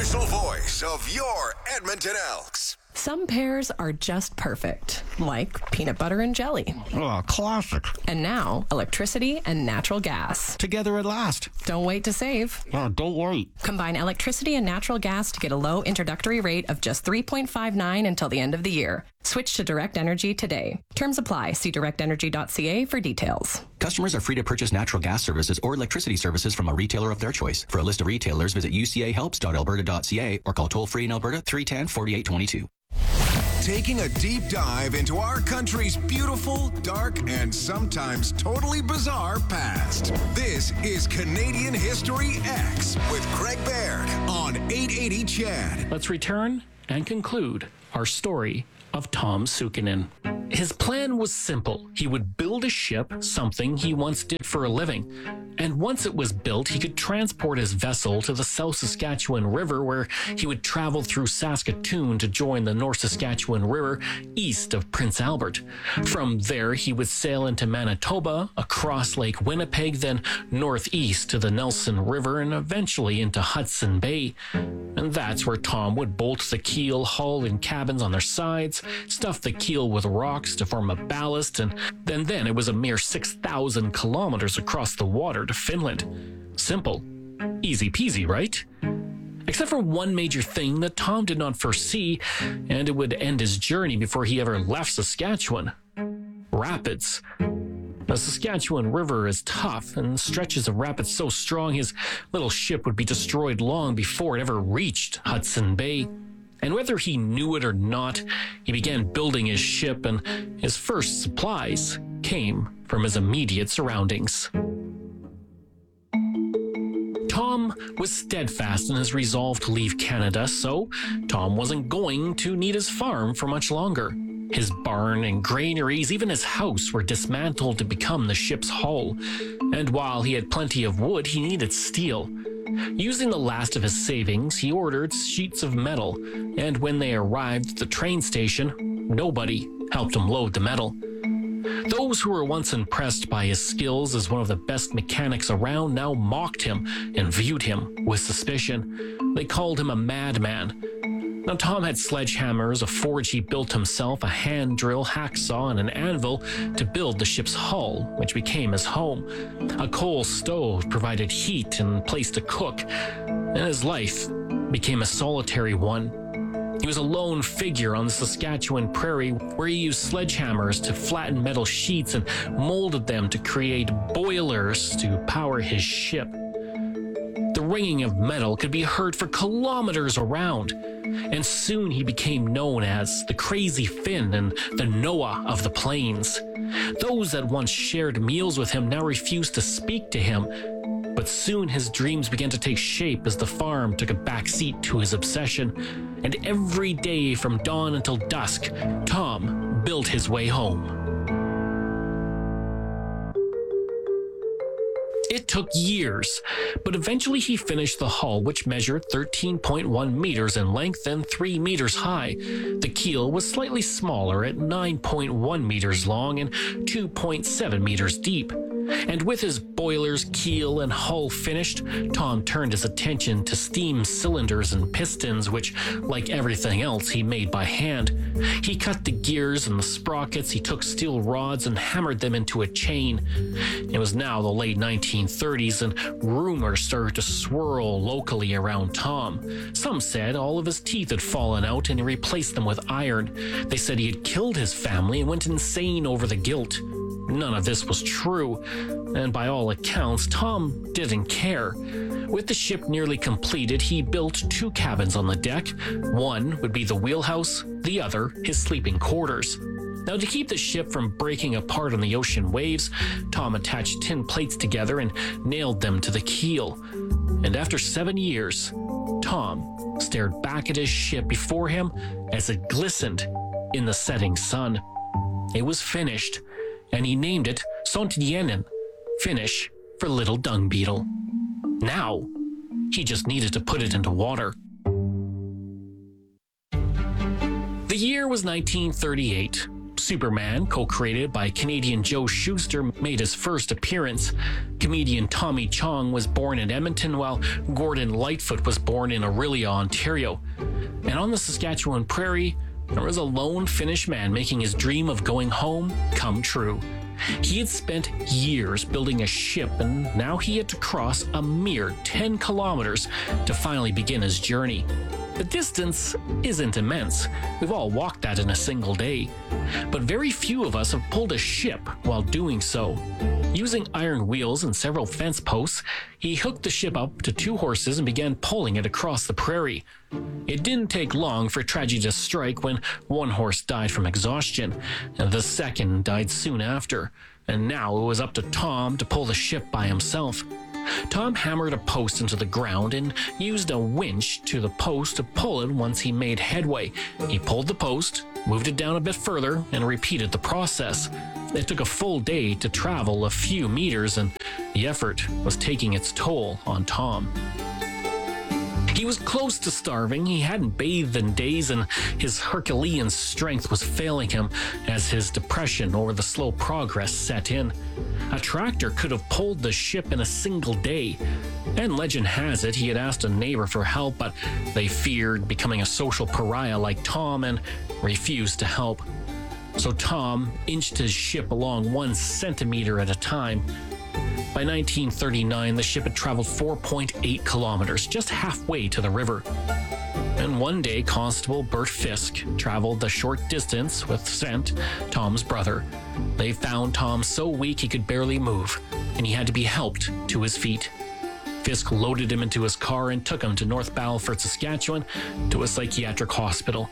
official voice of your Edmonton Elks. Some pairs are just perfect, like peanut butter and jelly. Oh, classic. And now, electricity and natural gas. Together at last. Don't wait to save. Oh, don't wait. Combine electricity and natural gas to get a low introductory rate of just $3.59 until the end of the year. Switch to Direct Energy today. Terms apply. See directenergy.ca for details. Customers are free to purchase natural gas services or electricity services from a retailer of their choice. For a list of retailers, visit ucahelps.alberta.ca or call toll-free in Alberta 310-4822. Taking a deep dive into our country's beautiful, dark, and sometimes totally bizarre past. This is Canadian History X with Craig Baird on 880 CHED. Let's return and conclude our story of Tom Sukinen. His plan was simple. He would build a ship, something he once did for a living. And once it was built, he could transport his vessel to the South Saskatchewan River, where he would travel through Saskatoon to join the North Saskatchewan River east of Prince Albert. From there, he would sail into Manitoba, across Lake Winnipeg, then northeast to the Nelson River, and eventually into Hudson Bay. And that's where Tom would bolt the keel, hull, and cabins on their sides, stuff the keel with rocks to form a ballast, and then it was a mere 6,000 kilometers across the water to Finland. Simple. Easy peasy, right? Except for one major thing that Tom did not foresee, and it would end his journey before he ever left Saskatchewan. Rapids. The Saskatchewan River is tough, and stretches of rapids so strong his little ship would be destroyed long before it ever reached Hudson Bay. And whether he knew it or not, he began building his ship, and his first supplies came from his immediate surroundings. Tom was steadfast in his resolve to leave Canada, so Tom wasn't going to need his farm for much longer. His barn and granaries, even his house, were dismantled to become the ship's hull. And while he had plenty of wood, he needed steel. Using the last of his savings, he ordered sheets of metal, and when they arrived at the train station, nobody helped him load the metal. Those who were once impressed by his skills as one of the best mechanics around now mocked him and viewed him with suspicion. They called him a madman. Now, Tom had sledgehammers, a forge he built himself, a hand drill, hacksaw, and an anvil to build the ship's hull, which became his home. A coal stove provided heat and place to cook, and his life became a solitary one. He was a lone figure on the Saskatchewan prairie, where he used sledgehammers to flatten metal sheets and molded them to create boilers to power his ship. The ringing of metal could be heard for kilometers around, and soon he became known as the Crazy Finn and the Noah of the Plains. Those that once shared meals with him now refused to speak to him, but soon his dreams began to take shape as the farm took a backseat to his obsession, and every day from dawn until dusk, Tom built his way home. It took years, but eventually he finished the hull, which measured 13.1 meters in length and 3 meters high. The keel was slightly smaller at 9.1 meters long and 2.7 meters deep. And with his boilers, keel, and hull finished, Tom turned his attention to steam cylinders and pistons, which, like everything else, he made by hand. He cut the gears and the sprockets, he took steel rods and hammered them into a chain. It was now the late 1930s, and rumors started to swirl locally around Tom. Some said all of his teeth had fallen out and he replaced them with iron. They said he had killed his family and went insane over the guilt. None of this was true, and by all accounts, Tom didn't care. With the ship nearly completed, he built 2 cabins on the deck. One would be the wheelhouse, the other his sleeping quarters. Now, to keep the ship from breaking apart on the ocean waves, Tom attached tin plates together and nailed them to the keel. And after 7 years, Tom stared back at his ship before him as it glistened in the setting sun. It was finished, and he named it Sontienen, Finnish for Little Dung Beetle. Now, he just needed to put it into water. The year was 1938. Superman, co-created by Canadian Joe Shuster, made his first appearance. Comedian Tommy Chong was born in Edmonton, while Gordon Lightfoot was born in Orillia, Ontario. And on the Saskatchewan prairie, there was a lone Finnish man making his dream of going home come true. He had spent years building a ship, and now he had to cross a mere 10 kilometers to finally begin his journey. The distance isn't immense. We've all walked that in a single day. But very few of us have pulled a ship while doing so. Using iron wheels and several fence posts, he hooked the ship up to 2 horses and began pulling it across the prairie. It didn't take long for tragedy to strike when one horse died from exhaustion, and the second died soon after. And now it was up to Tom to pull the ship by himself. Tom hammered a post into the ground and used a winch to the post to pull it once he made headway. He pulled the post, moved it down a bit further, and repeated the process. It took a full day to travel a few meters, and the effort was taking its toll on Tom. He was close to starving. He hadn't bathed in days, and his Herculean strength was failing him as his depression over the slow progress set in. A tractor could have pulled the ship in a single day, and legend has it he had asked a neighbor for help, but they feared becoming a social pariah like Tom and refused to help. So Tom inched his ship along 1 centimeter at a time. By 1939, the ship had traveled 4.8 kilometers, just halfway to the river. And one day, Constable Bert Fisk traveled the short distance with Sent, Tom's brother. They found Tom so weak he could barely move, and he had to be helped to his feet. Fisk loaded him into his car and took him to North Battleford, Saskatchewan, to a psychiatric hospital.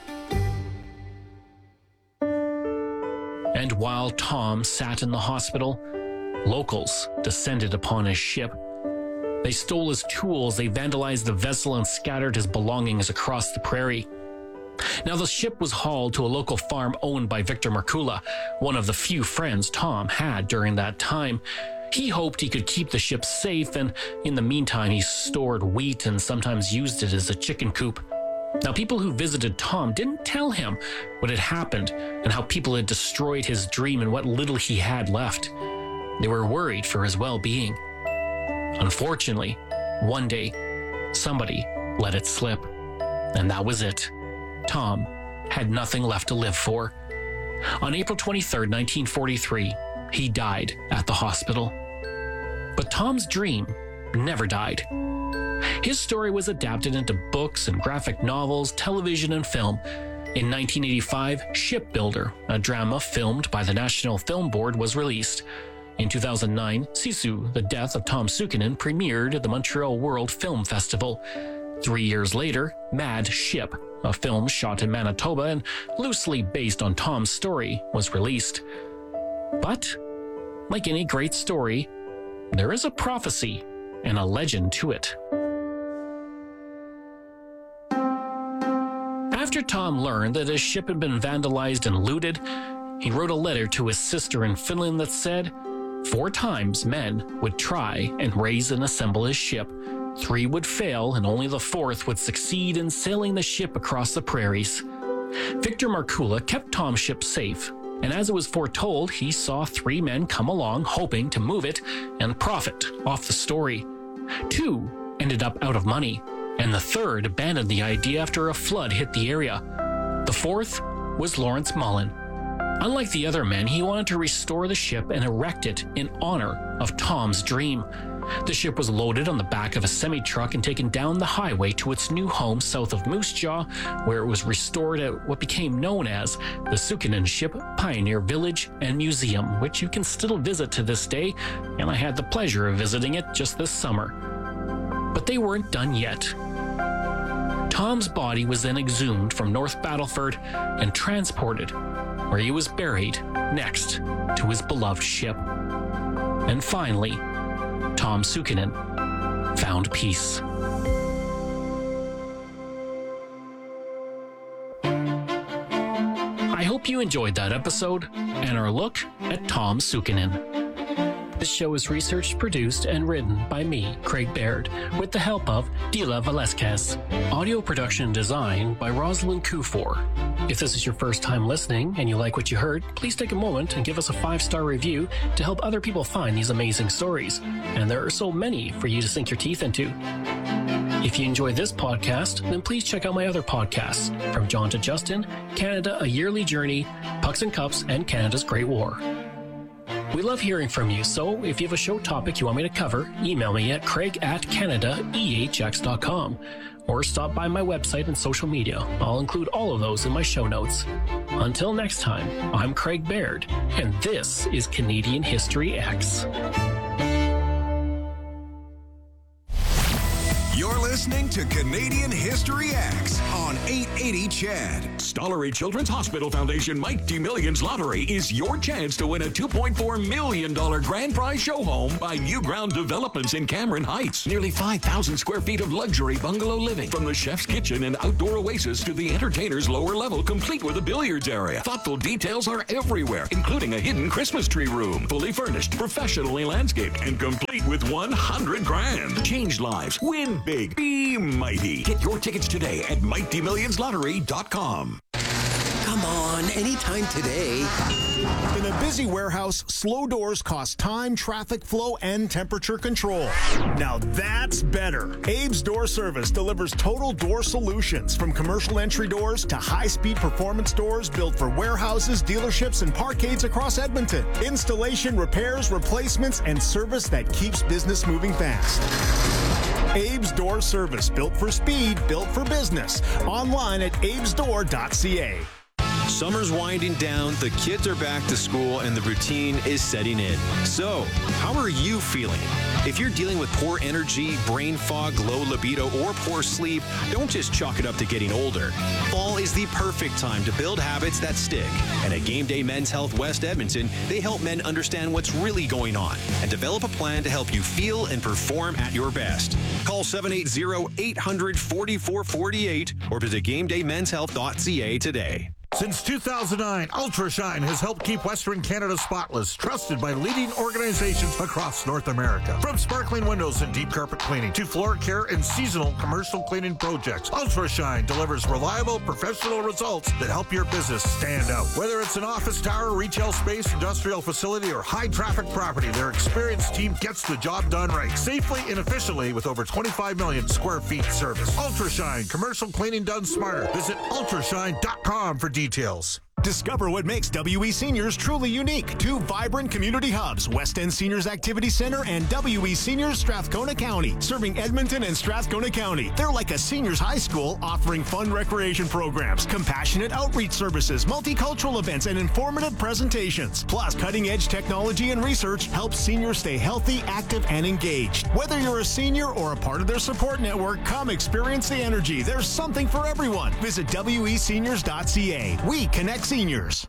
And while Tom sat in the hospital, locals descended upon his ship. They stole his tools, they vandalized the vessel, and scattered his belongings across the prairie. Now, the ship was hauled to a local farm owned by Victor Mercula, one of the few friends Tom had during that time. He hoped he could keep the ship safe, and in the meantime, he stored wheat and sometimes used it as a chicken coop. Now, people who visited Tom didn't tell him what had happened and how people had destroyed his dream and what little he had left. They were worried for his well-being. Unfortunately, one day, somebody let it slip. And that was it. Tom had nothing left to live for. On April 23, 1943, he died at the hospital. But Tom's dream never died. His story was adapted into books and graphic novels, television, and film. In 1985, Shipbuilder, a drama filmed by the National Film Board, was released. In 2009, Sisu, The Death of Tom Sukinen, premiered at the Montreal World Film Festival. 3 years later, Mad Ship, a film shot in Manitoba and loosely based on Tom's story, was released. But, like any great story, there is a prophecy and a legend to it. After Tom learned that his ship had been vandalized and looted, he wrote a letter to his sister in Finland that said, 4 times men would try and raise and assemble his ship. 3 would fail, and only the 4th would succeed in sailing the ship across the prairies. Victor Mercula kept Tom's ship safe, and as it was foretold, he saw 3 men come along hoping to move it and profit off the story. 2 ended up out of money, and the 3rd abandoned the idea after a flood hit the area. The 4th was Lawrence Mullen. Unlike the other men, he wanted to restore the ship and erect it in honor of Tom's dream. The ship was loaded on the back of a semi-truck and taken down the highway to its new home south of Moose Jaw, where it was restored at what became known as the Sukinen Ship Pioneer Village and Museum, which you can still visit to this day, and I had the pleasure of visiting it just this summer. But they weren't done yet. Tom's body was then exhumed from North Battleford and transported, where he was buried next to his beloved ship. And finally, Tom Sukinen found peace. I hope you enjoyed that episode and our look at Tom Sukinen. This show is researched, produced, and written by me, Craig Baird, with the help of Dila Velasquez. Audio production and design by Rosalind Kufor. If this is your first time listening and you like what you heard, please take a moment and give us a 5-star review to help other people find these amazing stories. And there are so many for you to sink your teeth into. If you enjoy this podcast, then please check out my other podcasts, From John to Justin, Canada, A Yearly Journey, Pucks and Cups, and Canada's Great War. We love hearing from you, so if you have a show topic you want me to cover, email me at craig@canadaehx.com or stop by my website and social media. I'll include all of those in my show notes. Until next time, I'm Craig Baird, and this is Canadian History X. You're listening to Canadian History X on 880 CHED. Stollery Children's Hospital Foundation Mike D. Millions Lottery is your chance to win a $2.4 million grand prize show home by New Ground Developments in Cameron Heights. Nearly 5,000 square feet of luxury bungalow living, from the chef's kitchen and outdoor oasis to the entertainer's lower level, complete with a billiards area. Thoughtful details are everywhere, including a hidden Christmas tree room, fully furnished, professionally landscaped, and complete with $100 grand. Change lives, win big, be mighty. Get your tickets today at MikeDMillionsLottery.com. Come on, anytime today. In a busy warehouse, slow doors cost time, traffic flow, and temperature control. Now that's better. Abe's Door Service delivers total door solutions, from commercial entry doors to high-speed performance doors built for warehouses, dealerships, and parkades across Edmonton. Installation, repairs, replacements, and service that keeps business moving fast. Abe's Door Service, built for speed, built for business. Online at abesdoor.ca. Summer's winding down, the kids are back to school, and the routine is setting in. So, how are you feeling? If you're dealing with poor energy, brain fog, low libido, or poor sleep, don't just chalk it up to getting older. Fall is the perfect time to build habits that stick. And at Game Day Men's Health West Edmonton, they help men understand what's really going on and develop a plan to help you feel and perform at your best. Call 780-800-4448 or visit GameDayMen'sHealth.ca today. Since 2009, UltraShine has helped keep Western Canada spotless, trusted by leading organizations across North America. From sparkling windows and deep carpet cleaning to floor care and seasonal commercial cleaning projects, UltraShine delivers reliable, professional results that help your business stand out. Whether it's an office tower, retail space, industrial facility, or high-traffic property, their experienced team gets the job done right, safely and efficiently, with over 25 million square feet service. UltraShine, commercial cleaning done smarter. Visit ultrashine.com for details. Discover what makes WE Seniors truly unique. 2 vibrant community hubs, West End Seniors Activity Center and WE Seniors Strathcona County, serving Edmonton and Strathcona County. They're like a seniors high school, offering fun recreation programs, compassionate outreach services, multicultural events, and informative presentations. Plus, cutting-edge technology and research helps seniors stay healthy, active, and engaged. Whether you're a senior or a part of their support network, come experience the energy. There's something for everyone. Visit WESeniors.ca. We connect seniors.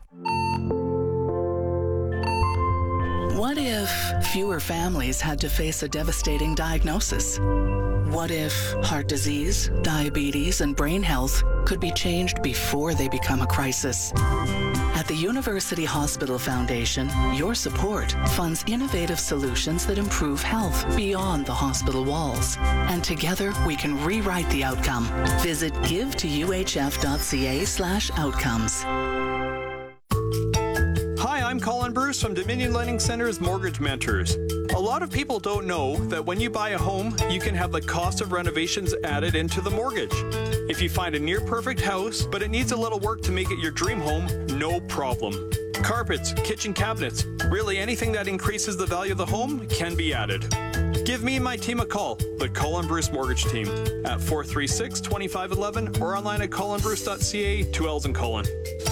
What if fewer families had to face a devastating diagnosis? What if heart disease, diabetes, and brain health could be changed before they become a crisis? At the University Hospital Foundation, your support funds innovative solutions that improve health beyond the hospital walls. And together, we can rewrite the outcome. Visit give2uhf.ca/outcomes. Hi, I'm Colin Bruce from Dominion Lending Center's Mortgage Mentors. A lot of people don't know that when you buy a home, you can have the cost of renovations added into the mortgage. If you find a near-perfect house, but it needs a little work to make it your dream home, no problem. Carpets, kitchen cabinets, really anything that increases the value of the home can be added. Give me and my team a call, the Colin Bruce Mortgage Team, at 436-2511 or online at colinbruce.ca, 2 L's in Colin.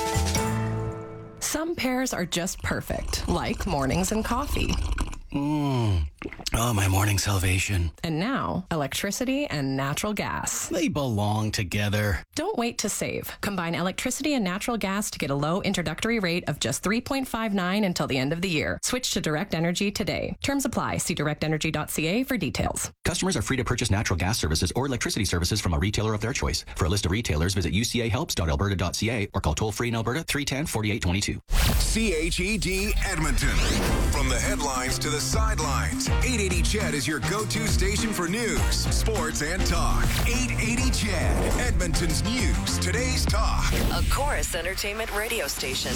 Some pairs are just perfect, like mornings and coffee. Oh, my morning salvation. And now, electricity and natural gas. They belong together. Don't wait to save. Combine electricity and natural gas to get a low introductory rate of just $3.59 until the end of the year. Switch to Direct Energy today. Terms apply. See directenergy.ca for details. Customers are free to purchase natural gas services or electricity services from a retailer of their choice. For a list of retailers, visit ucahelps.alberta.ca or call toll-free in Alberta 310-4822. CHED Edmonton. From the headlines to the sidelines, 880 CHED is your go-to station for news, sports, and talk. 880 CHED, Edmonton's news, today's talk. A Chorus Entertainment radio station.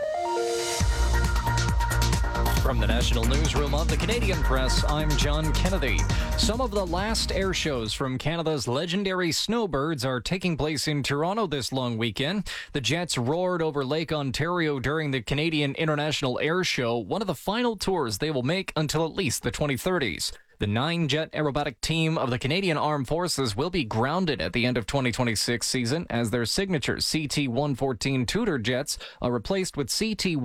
From the National Newsroom of the Canadian Press, I'm John Kennedy. Some of the last air shows from Canada's legendary snowbirds are taking place in Toronto this long weekend. The jets roared over Lake Ontario during the Canadian International Air Show, one of the final tours they will make until at least the 2030s. The 9-jet aerobatic team of the Canadian Armed Forces will be grounded at the end of 2026 season as their signature CT-114 Tudor jets are replaced with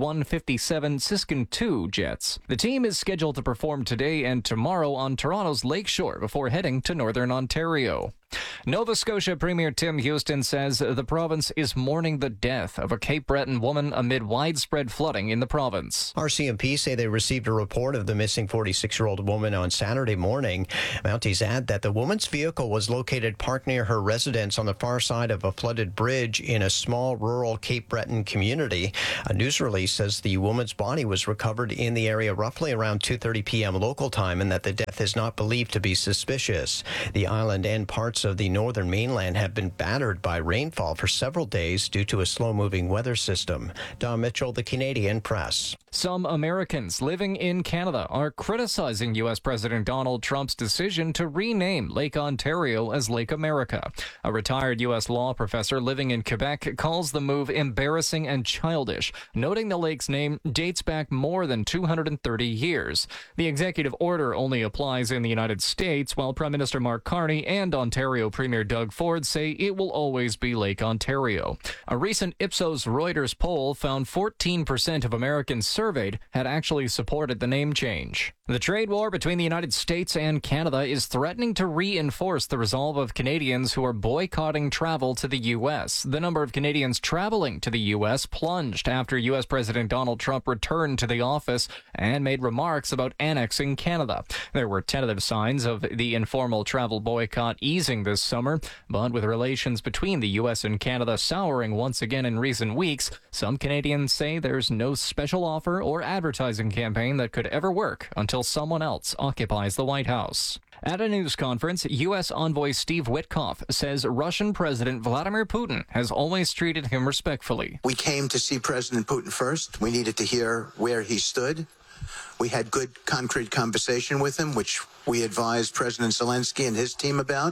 CT-157 Siskin II jets. The team is scheduled to perform today and tomorrow on Toronto's Lakeshore before heading to Northern Ontario. Nova Scotia Premier Tim Houston says the province is mourning the death of a Cape Breton woman amid widespread flooding in the province. RCMP say they received a report of the missing 46-year-old woman on Saturday morning. Mounties add that the woman's vehicle was located parked near her residence on the far side of a flooded bridge in a small rural Cape Breton community. A news release says the woman's body was recovered in the area roughly around 2:30 p.m. local time and that the death is not believed to be suspicious. The island and parts of the northern mainland have been battered by rainfall for several days due to a slow-moving weather system. Don Mitchell, the Canadian Press. Some Americans living in Canada are criticizing U.S. President Donald Trump's decision to rename Lake Ontario as Lake America. A retired U.S. law professor living in Quebec calls the move embarrassing and childish, noting the lake's name dates back more than 230 years. The executive order only applies in the United States, while Prime Minister Mark Carney and Ontario Premier Doug Ford say it will always be Lake Ontario. A recent Ipsos Reuters poll found 14% of Americans surveyed had actually supported the name change. The trade war between the United States and Canada is threatening to reinforce the resolve of Canadians who are boycotting travel to the U.S. The number of Canadians traveling to the U.S. plunged after U.S. President Donald Trump returned to the office and made remarks about annexing Canada. There were tentative signs of the informal travel boycott easing this summer, but with relations between the U.S. and Canada souring once again in recent weeks, some Canadians say there's no special offer or advertising campaign that could ever work until someone else occupies the White House. At a news conference, U.S. envoy Steve Witkoff says Russian President Vladimir Putin has always treated him respectfully. We came to see President Putin first. We needed to hear where he stood. We had good, concrete conversation with him, which we advised President Zelensky and his team about.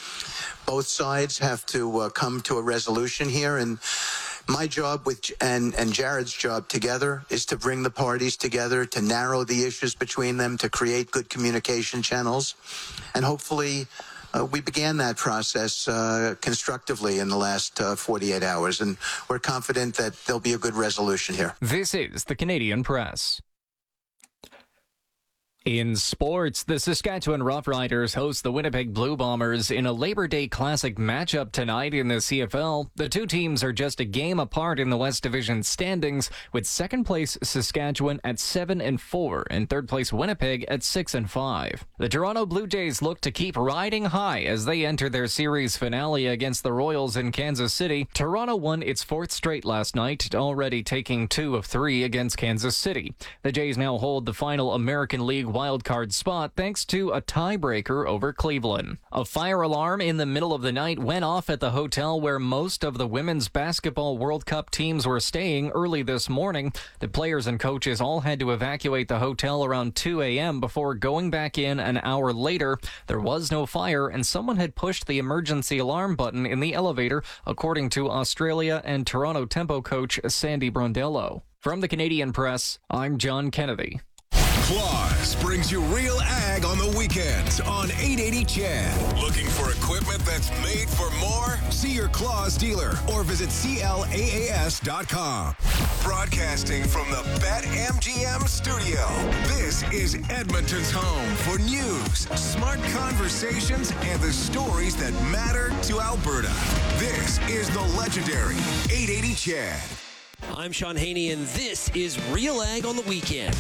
Both sides have to come to a resolution here, and my job and Jared's job together is to bring the parties together, to narrow the issues between them, to create good communication channels, and hopefully we began that process constructively in the last 48 hours, and we're confident that there'll be a good resolution here. This is the Canadian Press. In sports, the Saskatchewan Roughriders host the Winnipeg Blue Bombers in a Labor Day Classic matchup tonight in the CFL. The two teams are just a game apart in the West Division standings, with second-place Saskatchewan at 7-4 and third-place Winnipeg at 6-5. The Toronto Blue Jays look to keep riding high as they enter their series finale against the Royals in Kansas City. Toronto won its fourth straight last night, already taking 2 of 3 against Kansas City. The Jays now hold the final American League wildcard spot thanks to a tiebreaker over Cleveland. A fire alarm in the middle of the night went off at the hotel where most of the Women's Basketball World Cup teams were staying early this morning. The players and coaches all had to evacuate the hotel around 2 a.m. before going back in an hour later. There was no fire, and someone had pushed the emergency alarm button in the elevator, according to Australia and Toronto Tempo coach Sandy Brondello. From the Canadian Press, I'm John Kennedy. Claus brings you real ag on the weekends on 880 CHED. Looking for equipment that's made for more? See your Claus dealer or visit CLAAS.com. Broadcasting from the BetMGM studio, this is Edmonton's home for news, smart conversations, and the stories that matter to Alberta. This is the legendary 880 CHED. I'm Sean Haney, and this is Real Ag on the Weekend.